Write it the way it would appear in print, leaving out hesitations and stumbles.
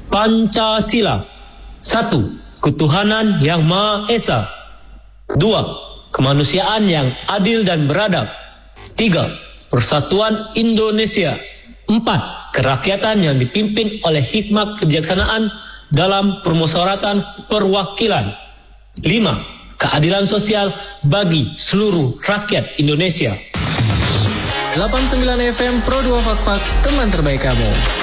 Pancasila. 1. Ketuhanan yang Maha Esa. 2. Kemanusiaan yang adil dan beradab. 3. Persatuan Indonesia. 4. Kerakyatan yang dipimpin oleh hikmat kebijaksanaan dalam permusyawaratan perwakilan. 5. Keadilan sosial bagi seluruh rakyat Indonesia. 89 FM Pro 2 Fak Fak, teman terbaik kamu.